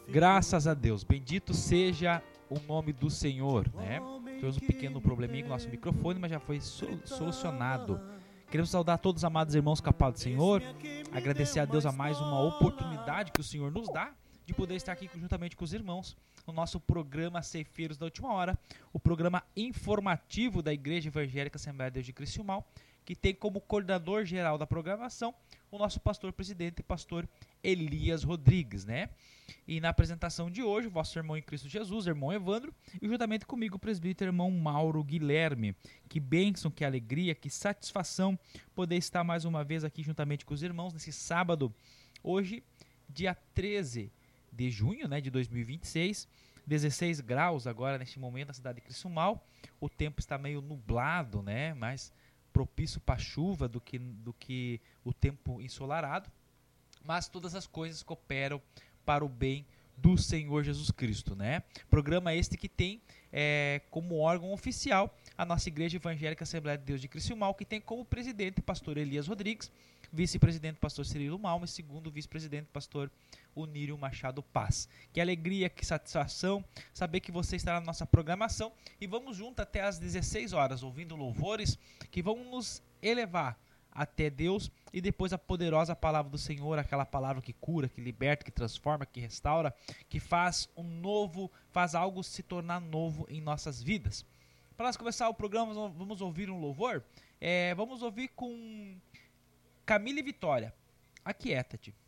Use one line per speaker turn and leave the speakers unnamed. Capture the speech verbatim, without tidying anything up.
Graças a Deus, bendito seja o nome do Senhor, né? Tivemos um pequeno probleminha com o nosso microfone, mas já foi sol- solucionado. Queremos saudar todos os amados irmãos com a paz do Senhor, agradecer a Deus a mais uma oportunidade que o Senhor nos dá de poder estar aqui juntamente com os irmãos no nosso programa Ceifeiros da Última Hora, o programa informativo da Igreja Evangélica Assembleia de Deus de Criciúmal, que tem como coordenador geral da programação o nosso pastor-presidente, pastor Elias Rodrigues, né? E na apresentação de hoje, o vosso irmão em Cristo Jesus, irmão Evandro, e juntamente comigo o presbítero irmão Mauro Guilherme. Que bênção, que alegria, que satisfação poder estar mais uma vez aqui juntamente com os irmãos nesse sábado, hoje, dia treze de junho, né, de dois mil e vinte e seis, dezesseis graus agora neste momento na cidade de Criciúmal. O tempo está meio nublado, né, mais propício para chuva do que, do que o tempo ensolarado, mas todas as coisas cooperam para o bem do Senhor Jesus Cristo, né? Programa este que tem é, como órgão oficial a nossa Igreja Evangélica Assembleia de Deus de Criciúmal, que tem como presidente pastor Elias Rodrigues, vice-presidente pastor Cirilo Malma e segundo vice-presidente pastor Onírio Machado Paz. Que alegria, que satisfação saber que você estará na nossa programação e vamos junto até às dezesseis horas ouvindo louvores que vão nos elevar até Deus e depois a poderosa palavra do Senhor, aquela palavra que cura, que liberta, que transforma, que restaura, que faz um novo, faz algo se tornar novo em nossas vidas. Para nós começar o programa, vamos ouvir um louvor. É, vamos ouvir com Camila e Vitória, Aquieta-te.